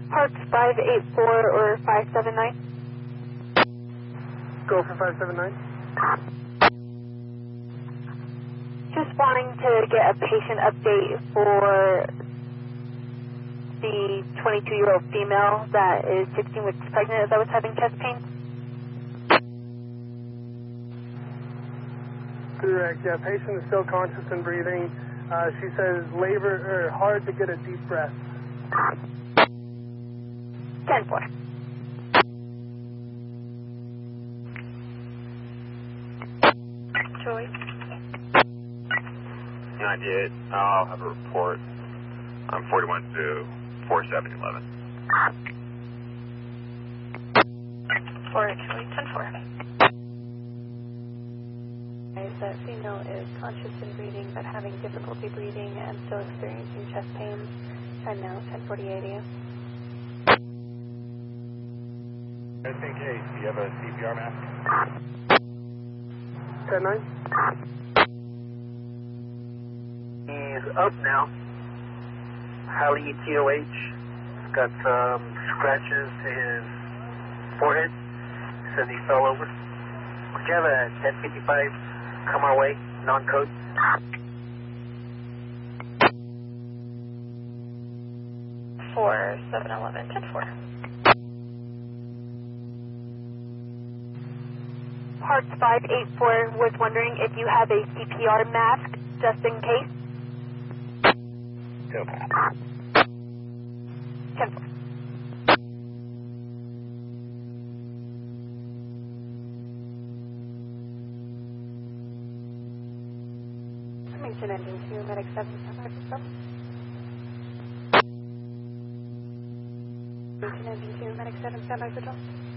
Parks 584 or 579? Go for 579. Just wanting to get a patient update for the 22-year-old female that is 16 weeks pregnant that was having chest pain. Correct, yeah, patient is still conscious and breathing. She says labor, hard to get a deep breath. 10-4. Joy. 98, I'll have a report. I'm 41 to 4711. 4 Joy, 10-4. The female is conscious and breathing but having difficulty breathing and still experiencing chest pains. And now 1048 AM. I think, hey, do you have a CPR mask? 10-9. He's up now. Highly ETOH. He's got some scratches to his forehead. Says he fell over. Could you have a 1055 come our way, non-code? For 711, 10-4. Parks 584 was wondering if you have a CPR mask just in case. Go. 10-4. Remington Engine 2, Medic 7, stand by for stop. Remington Engine 2, Medic 7, stand by for stop.